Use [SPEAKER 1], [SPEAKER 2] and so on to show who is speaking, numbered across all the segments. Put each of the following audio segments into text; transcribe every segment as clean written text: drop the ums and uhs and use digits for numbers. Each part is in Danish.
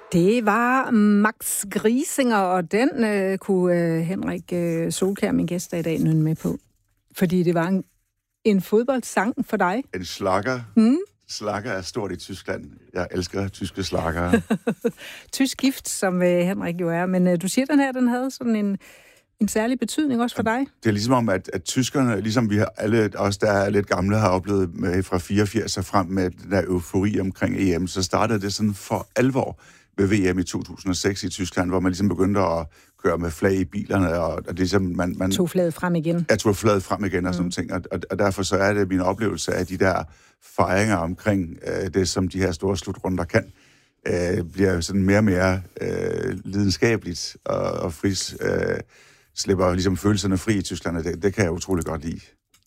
[SPEAKER 1] Det var Max Griesinger, og den kunne Henrik Solkjær, min gæst i dag, nynne med på. Fordi det var en fodboldsang for dig.
[SPEAKER 2] En slager. Slager er stort i Tyskland. Jeg elsker tyske slagere.
[SPEAKER 1] Tysk gift, som Henrik jo er. Men du siger, den havde sådan en særlig betydning også for dig?
[SPEAKER 2] Det er ligesom om, at tyskerne, ligesom vi alle os, der er lidt gamle, har oplevet med fra 84 og frem med den der eufori omkring EM, så startede det sådan for alvor ved VM i 2006 i Tyskland, hvor man ligesom begyndte at køre med flag i bilerne, og det ligesom man
[SPEAKER 1] tog flaget frem igen.
[SPEAKER 2] Jeg tog flaget frem igen og sådan ting, og derfor så er det min oplevelse af de der fejringer omkring det, som de her store slutrunder kan, bliver sådan mere og mere lidenskabeligt og fris, slipper ligesom følelserne fri i Tyskland, og det kan jeg utrolig godt lide.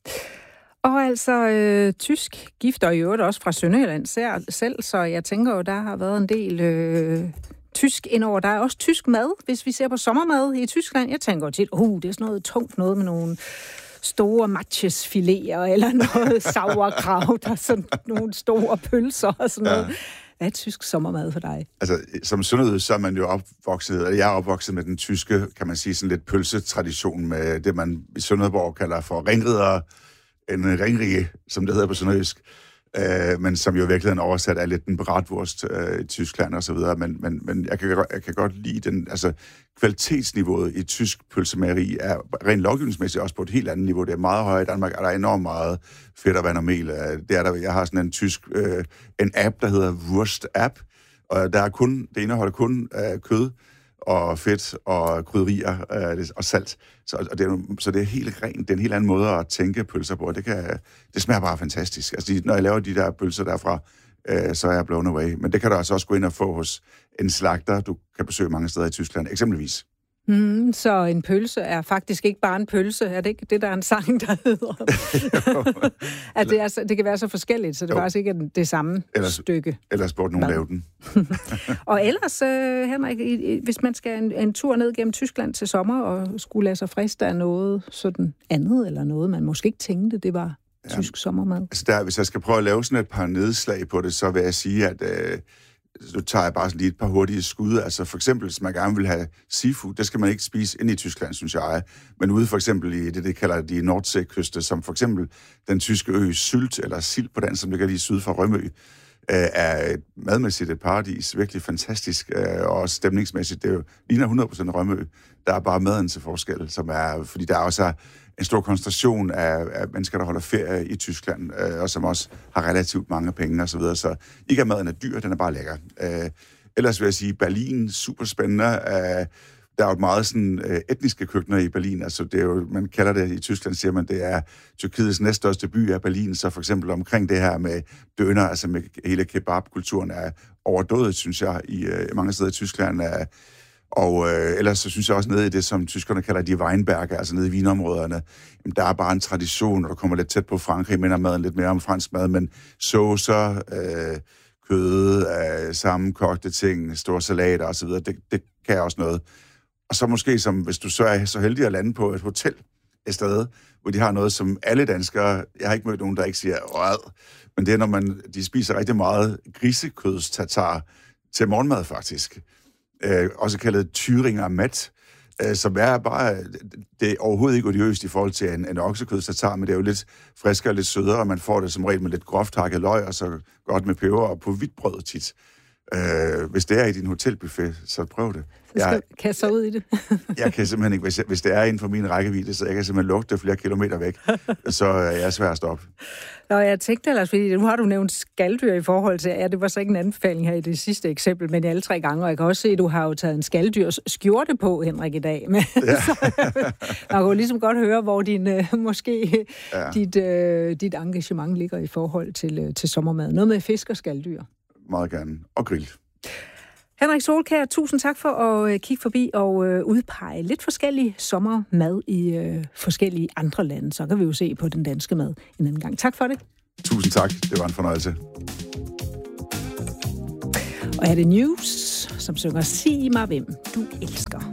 [SPEAKER 1] Og altså tysk gift, og i øvrigt også fra Sønderjylland selv, så jeg tænker jo, der har været en del tysk indover. Der er også tysk mad, hvis vi ser på sommermad i Tyskland. Jeg tænker jo tit, det er sådan noget tungt noget med nogle store matchesfiléer, eller noget sauerkraut, og sådan nogle store pølser og sådan noget. Hvad er tysk sommermad for dig? Altså,
[SPEAKER 2] som sønderjyde, så er man jo jeg er opvokset med den tyske, kan man sige, sådan lidt pølsetradition med det, man i Sønderborg kalder for ringridere, en ringrige, som det hedder på sønderjysk, men som jo i virkeligheden oversat er lidt en bratwurst i Tyskland og så videre, men jeg kan godt lide den, altså kvalitetsniveauet i tysk pølsemageri er rent lovgivningsmæssigt også på et helt andet niveau. Det er meget højere i Danmark, og der er enormt meget fedt og vand og mel. Det er der, jeg har sådan en tysk, en app, der hedder Wurst App, og det indeholder kun kød og fedt og krydderier og salt. Så det er helt rent. Det er en helt anden måde at tænke pølser på. Det smager bare fantastisk. Altså, når jeg laver de der pølser derfra, så er jeg blown away. Men det kan du altså også gå ind og få hos en slagter, du kan besøge mange steder i Tyskland, eksempelvis.
[SPEAKER 1] Så en pølse er faktisk ikke bare en pølse. Er det ikke det, der er en sang, der hedder? At det kan være så forskelligt, så det faktisk ikke er det samme stykke.
[SPEAKER 2] Ellers burde nogen lave den.
[SPEAKER 1] Og ellers, Henrik, hvis man skal en tur ned gennem Tyskland til sommer, og skulle lade sig friste af noget sådan andet, eller noget, man måske ikke tænkte, det var tysk sommermad.
[SPEAKER 2] Altså hvis jeg skal prøve at lave sådan et par nedslag på det, så vil jeg sige, at så tager jeg bare lige et par hurtige skud. Altså for eksempel, hvis man gerne vil have seafood, det skal man ikke spise inde i Tyskland, synes jeg. Men ude for eksempel i det kalder de Nordseekyste, som for eksempel den tyske ø Sylt, eller Sild på den, som ligger lige syd for Rømø, er madmæssigt et paradis. Virkelig fantastisk, og stemningsmæssigt. Det ligner 100% Rømø. Der er bare maden til forskel, fordi der også er en stor koncentration af mennesker, der holder ferie i Tyskland, og som også har relativt mange penge og så videre. Så ikke at maden er dyr, den er bare lækker. Ellers vil jeg sige, Berlin, super spændende. Der er jo meget sådan etniske køkkener i Berlin. Altså det er jo, man kalder det i Tyskland, siger man, det er Tyrkiets næststørste by af Berlin. Så for eksempel omkring det her med døner, altså med hele kebabkulturen er overdået, synes jeg, i mange steder i Tyskland. Og ellers så synes jeg også nede i det, som tyskerne kalder de Weinberge, altså nede i vinområderne, jamen, der er bare en tradition, og der kommer lidt tæt på Frankrig, minder maden lidt mere om fransk mad, men saucer, kød, sammenkogte ting, store salater osv., det kan også noget. Og så måske, som hvis du så er så heldig at lande på et hotel et sted, hvor de har noget, som alle danskere, jeg har ikke mødt nogen, der ikke siger, men det er, når de spiser rigtig meget grisekødstatar til morgenmad faktisk. Også kaldet Thüringer Mat, som er bare, det er overhovedet ikke odiøst i forhold til en oksekødstatar, men det er jo lidt friskere og lidt sødere, og man får det som regel med lidt groft hakket løg, og så godt med peber og på hvidt brød tit. Hvis det er i din hotelbuffet, så prøv det.
[SPEAKER 1] Kan jeg så ud i det?
[SPEAKER 2] Jeg kan simpelthen ikke, hvis det er inden for min rækkevidde, så jeg kan simpelthen lugte flere kilometer væk, så er jeg svær at stoppe.
[SPEAKER 1] Nå, jeg tænkte ellers, fordi nu har du nævnt skaldyr i forhold til, det var så ikke en anbefaling her i det sidste eksempel, men alle 3 gange, og jeg kan også se, at du har jo taget en skaldyrs skjorte på, Henrik, i dag. Men, ja. Så, man kan ligesom godt høre, hvor dit engagement ligger i forhold til sommermad. Noget med fisk og skaldyr.
[SPEAKER 2] Meget gerne. Og grill.
[SPEAKER 1] Henrik Solkjær, tusind tak for at kigge forbi og udpege lidt forskellige sommermad i forskellige andre lande. Så kan vi jo se på den danske mad en anden gang. Tak for det.
[SPEAKER 2] Tusind tak. Det var en fornøjelse.
[SPEAKER 1] Og er det News, som synger Sig mig, hvem du elsker.